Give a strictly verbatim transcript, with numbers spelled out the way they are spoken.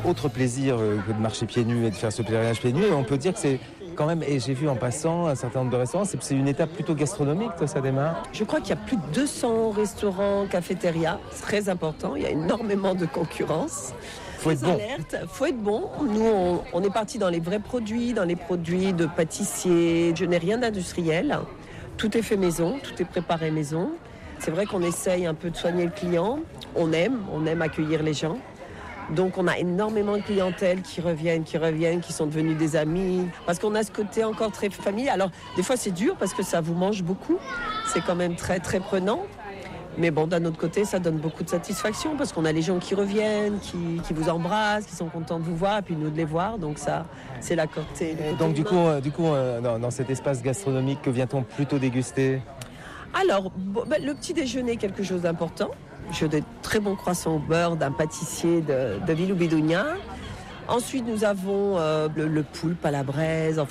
autre plaisir que de marcher pieds nus et de faire ce pèlerinage pieds nus. Et on peut dire que c'est quand même, et j'ai vu en passant un certain nombre de restaurants, c'est, c'est une étape plutôt gastronomique, toi, ça démarre. Je crois qu'il y a plus de deux cents restaurants, cafétérias, c'est très important, il y a énormément de concurrence. Faut être bon. Alerte, faut être bon. Nous, on, on est parti dans les vrais produits, dans les produits de pâtissiers. Je n'ai rien d'industriel. Tout est fait maison, tout est préparé maison. C'est vrai qu'on essaye un peu de soigner le client. On aime, on aime accueillir les gens. Donc on a énormément de clientèle qui reviennent, qui reviennent, qui sont devenus des amis. Parce qu'on a ce côté encore très familial. Alors des fois c'est dur parce que ça vous mange beaucoup. C'est quand même très très prenant. Mais bon, d'un autre côté, ça donne beaucoup de satisfaction parce qu'on a les gens qui reviennent, qui, qui vous embrassent, qui sont contents de vous voir, et puis nous de les voir. Donc ça, c'est la côté. Donc du coup, euh, du coup euh, dans, dans cet espace gastronomique, que vient-on plutôt déguster ? Alors, bon, ben, le petit déjeuner, quelque chose d'important. J'ai des très bons croissants au beurre d'un pâtissier de, de Villoubidounia. Ensuite, nous avons euh, le, le poulpe à la braise.